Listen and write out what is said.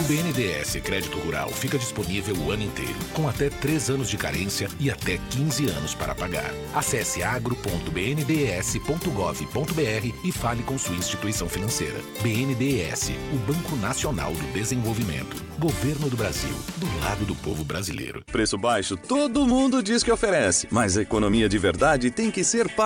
BNDES Crédito Rural fica disponível o ano inteiro, com até 3 anos de carência e até 15 anos para pagar. Acesse agro.bndes.gov.br e fale com sua instituição financeira. BNDES, o Banco Nacional do Desenvolvimento. Governo do Brasil, do lado do povo brasileiro. Preço baixo todo mundo diz que oferece, mas a economia de verdade tem que ser